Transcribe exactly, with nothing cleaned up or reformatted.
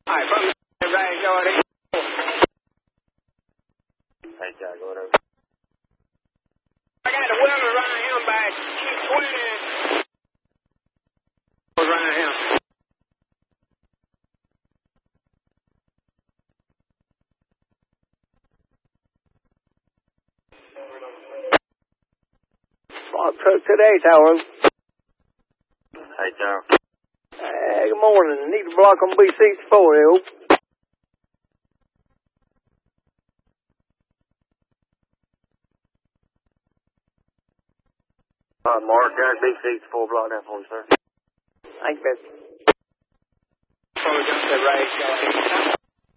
Hi, from the right, go ahead. Hey, Jack, go ahead. I got a welder around him by two twenty. Around him. Block truck today, Tower. Hey, Tower. Hey, good morning. Need to block on B sixty-four, yo. Uh, Mark, got B sixty-four block down for me, sir. Thank you, Mister Before we got the right, go ahead.